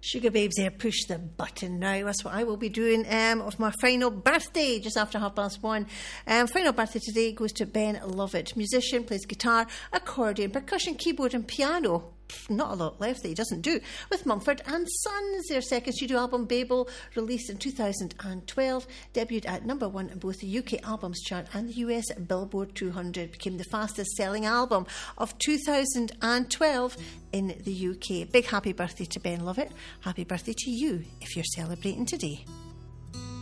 Sugar Babes there, push the button now. That's what I will be doing of my final birthday, just after 1:30. Final birthday today goes to Ben Lovett. Musician, plays guitar, accordion, percussion, keyboard and piano. Not a lot left that he doesn't do. With Mumford and Sons, their second studio album, Babel, released in 2012, debuted at number 1 in both the UK Albums Chart and the US Billboard 200, became the fastest selling album of 2012 in the UK. Big happy birthday to Ben Lovett. Happy birthday to you if you're celebrating today.